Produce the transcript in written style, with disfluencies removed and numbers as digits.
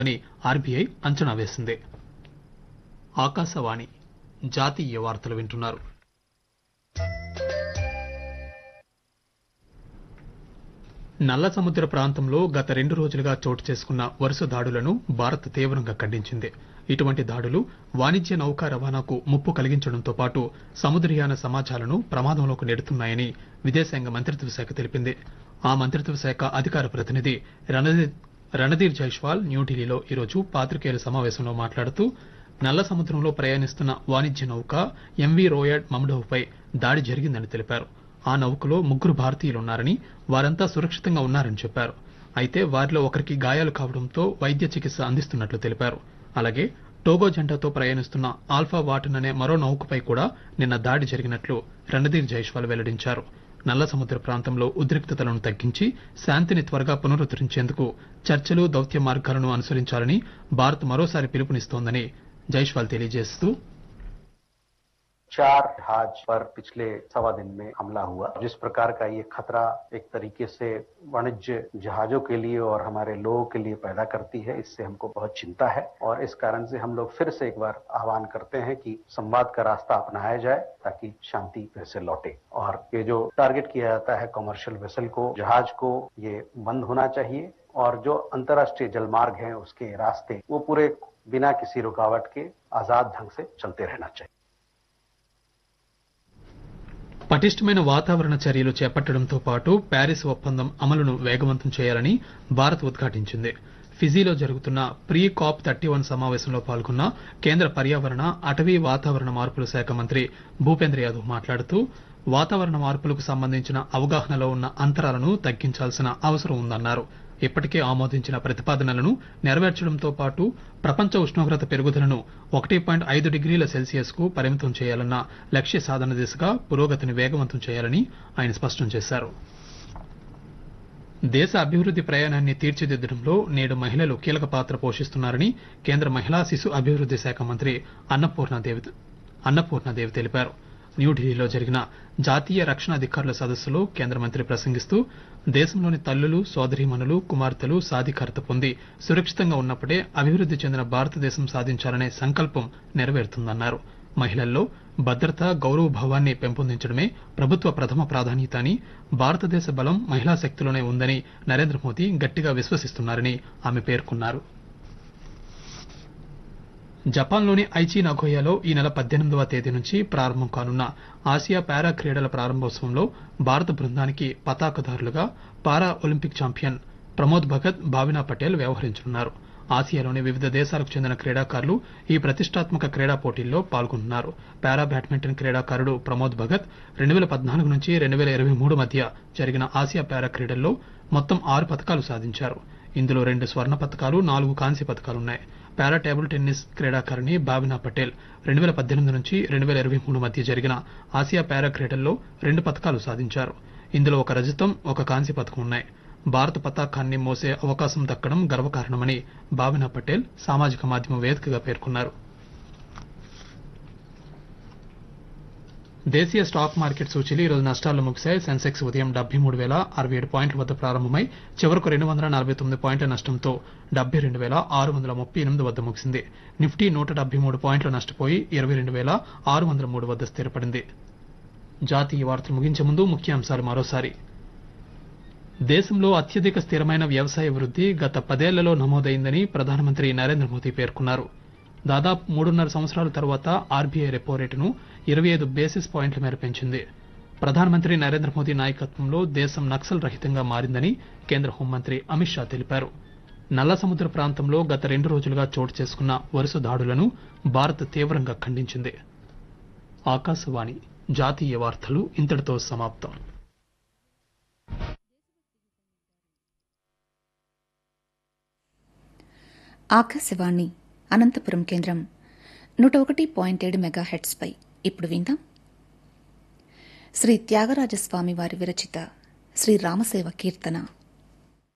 అని ఆర్బీఐ అంచనా వేసింది. ఆకాశవాణి జాతీయ వార్తలు వింటున్నారు. నల్ల సముద్ర ప్రాంతంలో గత 2 రోజులుగా చోటు చేసుకున్న వరుస దాడులను భారత్ తీవ్రంగా ఖండించింది. ఇటువంటి దాడులు వాణిజ్య నౌకా రవాణాకు ముప్పు కలిగించడంతో పాటు సముద్రయాన సమాజాలను ప్రమాదంలోకి నెడుతున్నాయని విదేశాంగ మంత్రిత్వ శాఖ తెలిపింది. ఆ మంత్రిత్వ శాఖ అధికార ప్రతినిధి రణధీర్ జైస్వాల్ న్యూఢిల్లీలో ఈరోజు పాత్రికేయుల సమావేశంలో మాట్లాడుతూ నల్ల సముద్రంలో ప్రయాణిస్తున్న వాణిజ్య నౌక ఎంవీ రోయడ్ మమ్డోవ్పై దాడి జరిగిందని తెలిపారు. ఆ నౌకలో 3 భారతీయులున్నారని, వారంతా సురక్షితంగా ఉన్నారని చెప్పారు. అయితే వారిలో ఒకరికి గాయాలు కావడంతో వైద్య చికిత్స అందిస్తున్నట్లు తెలిపారు. అలాగే టోగో జెండాతో ప్రయాణిస్తున్న ఆల్ఫా వాటన్ అనే మరో నౌకపై కూడా నిన్న దాడి జరిగినట్లు రణధీర్ జైస్వాల్ వెల్లడించారు. నల్ల సముద్ర ప్రాంతంలో ఉద్రిక్తతలను తగ్గించి శాంతిని త్వరగా పునరుద్దరించేందుకు చర్చలు, దౌత్య మార్గాలను అనుసరించాలని భారత్ మరోసారి పిలుపునిస్తోందని జైస్వాల్ తెలియజేస్తూ 4 जहाज पर पिछले 1.25 दिन में हमला हुआ. जिस प्रकार का ये खतरा एक तरीके से वाणिज्य जहाजों के लिए और हमारे लोगों के लिए पैदा करती है, इससे हमको बहुत चिंता है और इस कारण से हम लोग फिर से एक बार आह्वान करते हैं कि संवाद का रास्ता अपनाया जाए ताकि शांति फिर से लौटे. और ये जो टारगेट किया जाता है कमर्शियल वेसल को, जहाज को, ये बंद होना चाहिए और जो अंतर्राष्ट्रीय जलमार्ग हैं उसके रास्ते वो पूरे बिना किसी रुकावट के आजाद ढंग से चलते रहना चाहिए. పటిష్టమైన వాతావరణ చర్యలు చేపట్టడంతో పాటు ప్యారిస్ ఒప్పందం అమలును వేగవంతం చేయాలని భారత్ ఉద్ఘాటించింది. ఫిజీలో జరుగుతున్న ప్రీ కాప్ 31 సమావేశంలో పాల్గొన్న కేంద్ర పర్యావరణ, అటవీ, వాతావరణ మార్పుల శాఖ మంత్రి భూపేంద్ర యాదవ్ మాట్లాడుతూ వాతావరణ మార్పులకు సంబంధించిన అవగాహనలో ఉన్న అంతరాలను తగ్గించాల్సిన అవసరం ఉందన్నారు. ఇప్పటికే ఆమోదించిన ప్రతిపాదనలను నెరవేర్చడంతో పాటు ప్రపంచ ఉష్ణోగ్రత పెరుగుదలను 1.5 డిగ్రీల సెల్సియస్ కు పరిమితం చేయాలన్న లక్ష్య సాధన దిశగా పురోగతిని వేగవంతం చేయాలని ఆయన స్పష్టం చేశారు. దేశ అభివృద్ది ప్రయాణాన్ని తీర్చిదిద్దడంలో నేడు మహిళలు కీలక పాత్ర పోషిస్తున్నారని కేంద్ర మహిళా శిశు అభివృద్ది శాఖ మంత్రి అన్నపూర్ణాదేవి తెలిపారు. న్యూఢిల్లీలో జరిగిన జాతీయ రక్షణ అధికారుల సదస్సులో కేంద్ర మంత్రి ప్రసంగిస్తూ దేశంలోని తల్లులు, సోదరీమణులు, కుమార్తెలు సాధికారత పొంది సురక్షితంగా ఉన్నప్పుడే అభివృద్ది చెందిన భారతదేశం సాధించాలనే సంకల్పం నెరవేరుతుందన్నారు. మహిళల్లో భద్రత, గౌరవభావాన్ని పెంపొందించడమే ప్రభుత్వ ప్రథమ ప్రాధాన్యత అని, భారతదేశ బలం మహిళా శక్తిలోనే ఉందని నరేంద్ర మోదీ గట్టిగా విశ్వసిస్తున్నారని ఆమె పేర్కొన్నారు. జపాన్లోని ఐచి నగోయాలో ఈ నెల 18వ తేదీ నుంచి ప్రారంభం కానున్న ఆసియా పారా క్రీడల ప్రారంభోత్సవంలో భారత బృందానికి పతాకదారులుగా పారా ఒలింపిక్ ఛాంపియన్ ప్రమోద్ భగత్, భావినా పటేల్ వ్యవహరించనున్నారు. ఆసియాలోని వివిధ దేశాలకు చెందిన క్రీడాకారులు ఈ ప్రతిష్టాత్మక క్రీడా పోటీల్లో పాల్గొంటున్నారు. పారా బ్యాడ్మింటన్ క్రీడాకారుడు ప్రమోద్ భగత్ 2014 నుంచి 2023 మధ్య జరిగిన ఆసియా పారా క్రీడల్లో మొత్తం 6 పతకాలు సాధించారు. ఇందులో 2 స్వర్ణ పతకాలు, 4 కాంస్య పతకాలున్నాయి. పారా టేబుల్ టెన్నిస్ క్రీడాకారిణి భావినా పటేల్ 2018 నుంచి 2023 మధ్య జరిగిన ఆసియా పారా క్రీడల్లో 2 పతకాలు సాధించారు. ఇందులో 1 రజతం, 1 కాంస్య పతకం ఉన్నాయి. భారత పతాకాన్ని మోసే అవకాశం దక్కడం గర్వకారణమని భావినా పటేల్ సామాజిక మాధ్యమం వేదికగా పేర్కొన్నారు. దేశీయ స్టాక్ మార్కెట్ సూచీలు ఈరోజు నష్టాల్లో ముగిశాయి. సెన్సెక్స్ ఉదయం 73,067 పాయింట్ల వద్ద ప్రారంభమై చివరకు 249 పాయింట్ల నష్టంతో 72,638 వద్ద ముగిసింది. నిఫ్టీ 173 పాయింట్లు నష్టపోయి 22,603 వద్ద స్థిరపడింది. జాతీయ వార్తలు ముగించే ముందు ముఖ్యాంశాలు మరోసారి. దేశంలో అత్యధిక స్థిరమైన వ్యవసాయ వృద్ధి గత 10 ఏళ్లలో నమోదైందని ప్రధానమంత్రి నరేంద్ర మోదీ పేర్కొన్నారు. దాదాపు 3.5 సంవత్సరాల తర్వాత ఆర్బీఐ రెపో రేటును 25 బేసిస్ పాయింట్ల మేర పెంచింది. ప్రధానమంత్రి నరేంద్ర మోదీ నాయకత్వంలో దేశం నక్సల్ రహితంగా మారిందని కేంద్ర హోంమంత్రి అమిత్ షా తెలిపారు. నల్ల సముద్ర ప్రాంతంలో గత 2 రోజులుగా చోటు చేసుకున్న వరుస దాడులను భారత్ తీవ్రంగా ఖండించింది. ఆకాశవాణి జాతీయ వార్తలు ఇంతటితో సమాప్తం. ఆకాశవాణి అనంతపురం కేంద్రం 101.7 మెగాహెర్ట్జ్ పై ఇప్పుడు విందాం శ్రీ త్యాగరాజస్వామి వారి విరచిత శ్రీ రామసేవ కీర్తన.